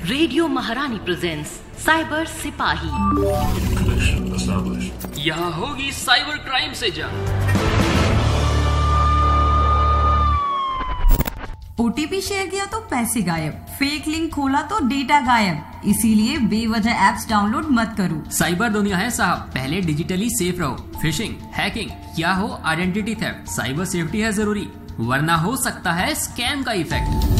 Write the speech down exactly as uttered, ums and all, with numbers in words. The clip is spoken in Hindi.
रेडियो महारानी प्रेजेंट्स साइबर सिपाही। यहाँ होगी साइबर क्राइम से जंग। ओटीपी शेयर किया तो पैसे गायब, फेक लिंक खोला तो डेटा गायब। इसीलिए बेवजह एप्स डाउनलोड मत करो। साइबर दुनिया है साहब, पहले डिजिटली सेफ रहो। फिशिंग, हैकिंग या हो आइडेंटिटी थेफ्ट, साइबर सेफ्टी है जरूरी, वरना हो सकता है स्कैम का इफेक्ट।